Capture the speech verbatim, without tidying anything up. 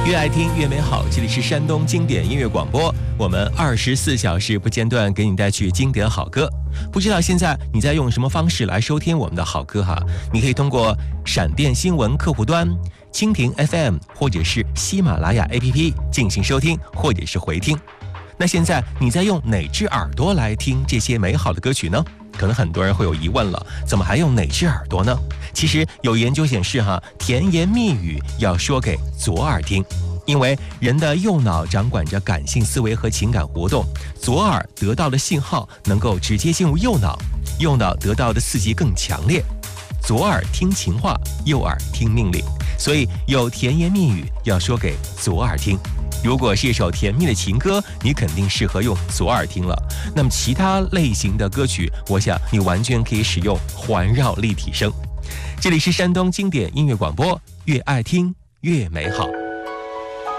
越爱听越美好，这里是山东经典音乐广播，我们二十四小时不间断给你带去经典好歌。不知道现在你在用什么方式来收听我们的好歌哈？你可以通过闪电新闻客户端、蜻蜓 F M 或者是喜马拉雅 A P P 进行收听或者是回听。那现在你在用哪只耳朵来听这些美好的歌曲呢？可能很多人会有疑问了，怎么还用哪只耳朵呢？其实有研究显示哈，甜言蜜语要说给左耳听，因为人的右脑掌管着感性思维和情感活动，左耳得到的信号能够直接进入右脑，右脑得到的刺激更强烈。左耳听情话，右耳听命令，所以有甜言蜜语要说给左耳听。如果是一首甜蜜的情歌，你肯定适合用左耳听了。那么其他类型的歌曲，我想你完全可以使用环绕立体声。这里是山东经典音乐广播，越爱听越美好。